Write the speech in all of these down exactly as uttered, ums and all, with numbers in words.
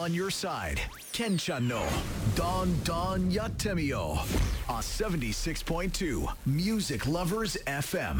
on your side. Kenchan no Don Don Yatemio on seventy-six point two Music Lovers エフエム。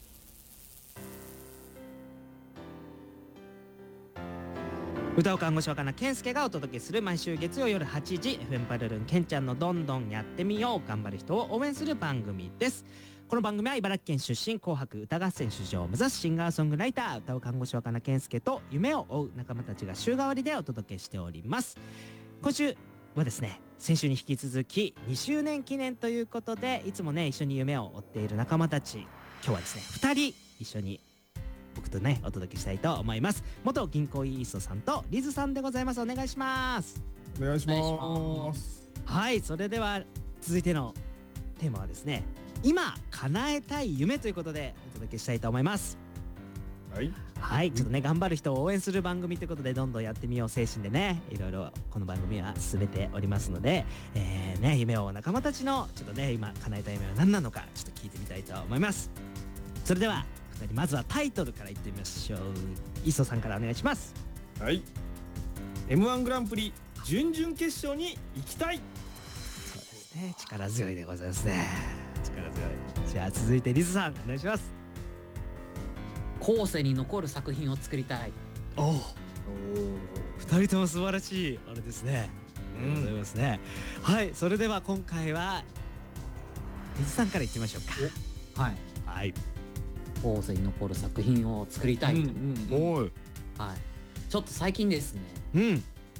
歌を看護師若菜健介がお届けする毎週月曜夜はちじ エフエム パルルンケンちゃんのどんどんやってみよう。頑張る人を応援する番組です。この番組は茨城県出身、紅白歌合戦出場を目指すシンガーソングライター、歌う看護師若菜健介と夢を追う仲間たちが週替わりでお届けしております。今週はですね、先週に引き続きにしゅうねん記念ということで、いつもね一緒に夢を追っている仲間たち、今日はですねふたり一緒に僕とねお届けしたいと思います。元銀行員イーソさんとリズさんでございます。お願いします。 お願いします。 はい、それでは続いてのテーマはですね、今叶えたい夢ということでお届けしたいと思います。 はいはい、ちょっとね頑張る人を応援する番組ということで、どんどんやってみよう精神でねいろいろこの番組は進めておりますので、えー、ね夢を追う仲間たちのちょっとね今叶えたい夢は何なのかちょっと聞いてみたいと思います。それではふたりまずはタイトルからいってみましょう。磯さんからお願いします。 はい、 エムワン グランプリ準々決勝に行きたい。 そうですね、力強いでございますね。力強い。じゃあ続いてリズさんお願いします。 後世に残る作品を作りたい。 おお、ふたりとも素晴らしいあれですね。ありがとうございますね。はい、それでは今回はリズさんからいってみましょうか。 はい、 はい、 後世に残る作品を作りたいと、 うんうん、おい、 はい、ちょっと最近ですね、 うん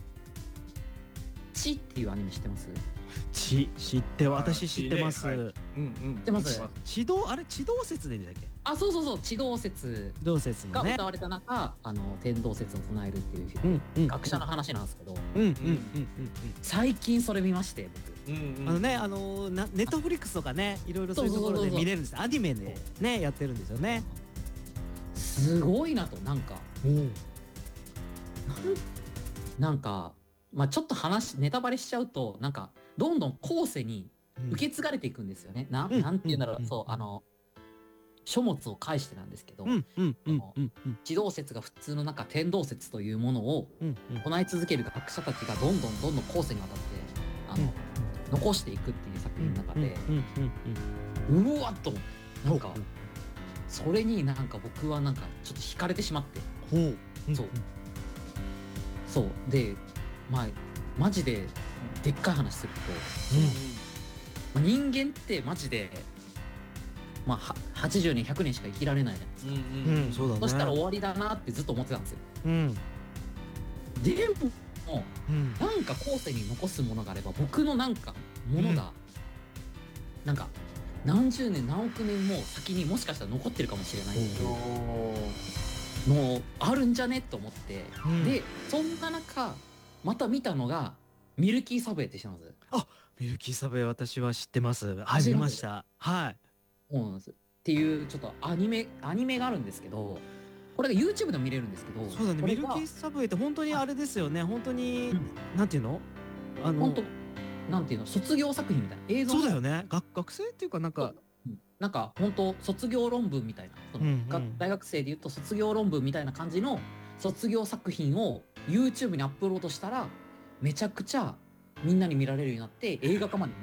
地っていうアニメ知ってます？ 地知って私知ってます。 うんうん、 知ってます？ 地動あれ地動説でいいんだっけ？ あ、そうそうそう、地動説地動説のねが歌われた中、あの天動説を唱えるっていう、 うんうん、 学者の話なんですけど、 うんうんうんうんうん、 最近それ見まして僕、 うんうん、 あのねあのなネットフリックスとかねいろいろそういうところで見れるんです。アニメでねやってるんですよね。 すごいなと、なんかなんかまあちょっと話ネタバレしちゃうと、なんかどんどん後世に受け継がれていくんですよね。な、 うん、 なんていうんだろう、 うん、 そう、あの書物を介してなんですけど、 うんうんうんうんうん、 地動説が普通の中、天動説というものをうんうん、 唱え続ける学者たちがどんどんどんどん後世にわたってあの、うん、残していくっていう作品の中で、うわっとなんかそれになんか僕はなんかちょっと惹かれてしまって、 ほう、 そうそうで、まあマジででっかい話すると、うん、人間ってマジでまあはちじゅうねんひゃくねんしか生きられないじゃないですか。 うんうん、そうだね。 そしたら終わりだなってずっと思ってたんですよ。 うん、 でも、うん、なんか後世に残すものがあれば、僕のなんかものが、うん、なんか何十年何億年も先にもしかしたら残ってるかもしれないのあるんじゃねと思って、うん、でそんな中また見たのがミルキーサブウェイって知ってます？ あ、ミルキーサブウェイ私は知ってます。始めました。はい。 そうなんです。っていうちょっとアニメアニメがあるんですけど、これが YouTube でも見れるんですけど、 そうだね、ミルキーサブウェイって本当にあれですよね。本当に、うん、なんていうの？ あの本当なんていうの、卒業作品みたいな映像。 そうだよね。学学生っていうかなんかなんか本当卒業論文みたいな、その、うんうん、大学生でいうと卒業論文みたいな感じの卒業作品を YouTube にアップロードしたらめちゃくちゃみんなに見られるようになって映画化まで